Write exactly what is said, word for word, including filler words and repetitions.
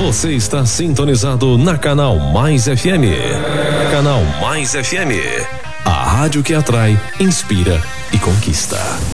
Você está sintonizado na Canal Mais F M. Canal Mais F M. A rádio que atrai, inspira e conquista.